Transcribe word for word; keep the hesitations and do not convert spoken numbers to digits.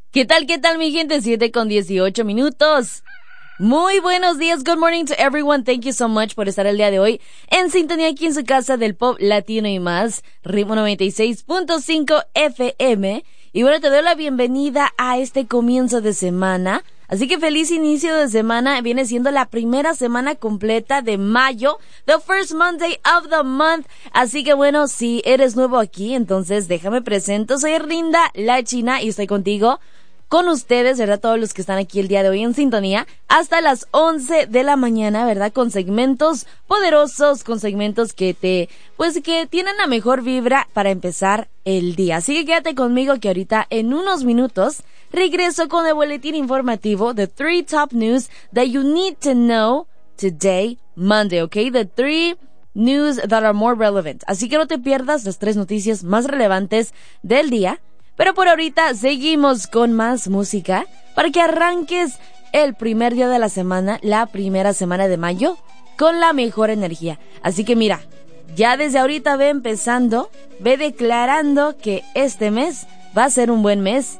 ¿Qué tal, qué tal, mi gente? siete con dieciocho minutos. Muy buenos días, good morning to everyone. Thank you so much por estar el día de hoy en sintonía aquí en su casa del pop latino y más, Ritmo noventa y seis punto cinco F M. Y bueno, te doy la bienvenida a este comienzo de semana. Así que feliz inicio de semana. Viene siendo la primera semana completa de mayo, the first Monday of the month. Así que bueno, si eres nuevo aquí, entonces déjame presento. Soy Rinda, la China, y estoy contigo, con ustedes, ¿verdad? Todos los que están aquí el día de hoy en sintonía, hasta las once de la mañana, ¿verdad? Con segmentos poderosos, con segmentos que te, pues que tienen la mejor vibra para empezar el día. Así que quédate conmigo que ahorita en unos minutos regreso con el boletín informativo, the three top news that you need to know today, Monday, okay? The three news that are more relevant. Así que no te pierdas las tres noticias más relevantes del día. Pero por ahorita seguimos con más música para que arranques el primer día de la semana, la primera semana de mayo, con la mejor energía. Así que mira, ya desde ahorita ve empezando, ve declarando que este mes va a ser un buen mes